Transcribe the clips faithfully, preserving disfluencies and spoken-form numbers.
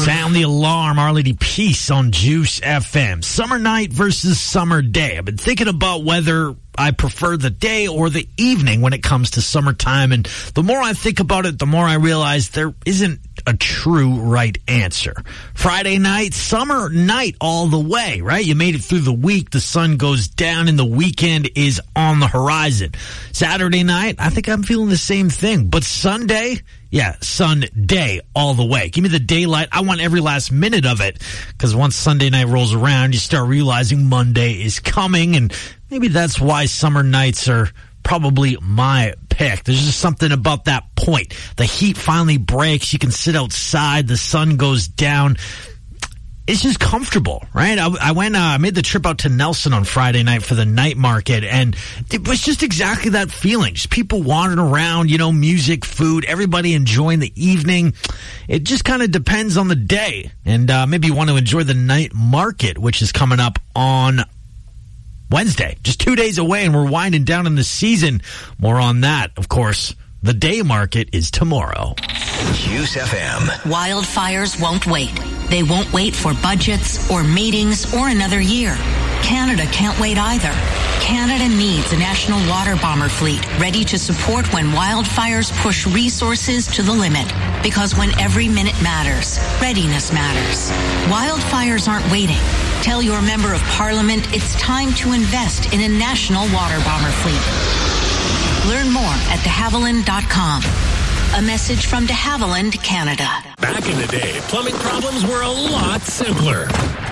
Sound the alarm, Our Lady Peace on Juice F M. Summer night versus summer day. I've been thinking about whether I prefer the day or the evening when it comes to summertime, and the more I think about it, the more I realize there isn't a true right answer. Friday night, summer night all the way, right? You made it through the week, the sun goes down, and the weekend is on the horizon. Saturday night, I think I'm feeling the same thing, but Sunday, yeah, Sunday all the way. Give me the daylight. I want every last minute of it, because once Sunday night rolls around, you start realizing Monday is coming, and maybe that's why summer nights are probably my pick. There's just something about that point. The heat finally breaks. You can sit outside. The sun goes down. It's just comfortable, right? I, I went, I uh, made the trip out to Nelson on Friday night for the night market, and it was just exactly that feeling. Just people wandering around, you know, music, food, everybody enjoying the evening. It just kind of depends on the day. And uh, maybe you want to enjoy the night market, which is coming up on Wednesday, just two days away, and we're winding down in the season. More on that, of course. The day market is tomorrow. Juice F M. Wildfires won't wait. They won't wait for budgets or meetings or another year. Canada can't wait either. Canada needs a national water bomber fleet ready to support when wildfires push resources to the limit. Because when every minute matters, readiness matters. Wildfires aren't waiting. Tell your member of parliament it's time to invest in a national water bomber fleet. Learn more at de havilland dot com. A message from de Havilland, Canada. Back in the day, plumbing problems were a lot simpler.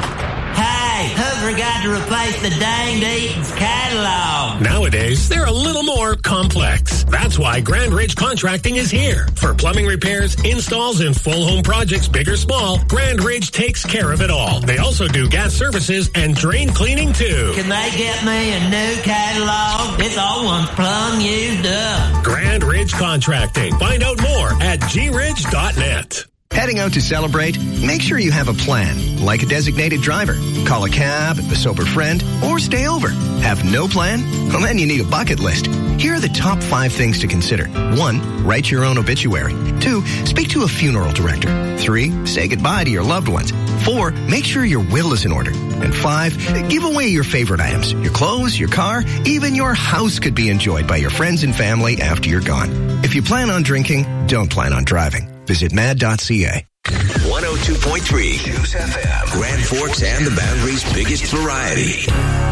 Hey, who forgot to replace the danged Eaton's catalog? Nowadays, they're a little more complex. That's why Grand Ridge Contracting is here. For plumbing repairs, installs, and full home projects, big or small, Grand Ridge takes care of it all. They also do gas services and drain cleaning, too. Can they get me a new catalog? This old one's plumb used up. Grand Ridge Contracting. Find out more at g ridge dot net. Heading out to celebrate? Make sure you have a plan, like a designated driver. Call a cab, a sober friend, or stay over. Have no plan? Well, then you need a bucket list. Here are the top five things to consider. One, write your own obituary. Two, speak to a funeral director. Three, say goodbye to your loved ones. Four, make sure your will is in order. And five, give away your favorite items. Your clothes, your car, even your house could be enjoyed by your friends and family after you're gone. If you plan on drinking, don't plan on driving. Visit mad dot c a. one oh two point three Juice F M. Grand Forks and the Boundary's biggest variety.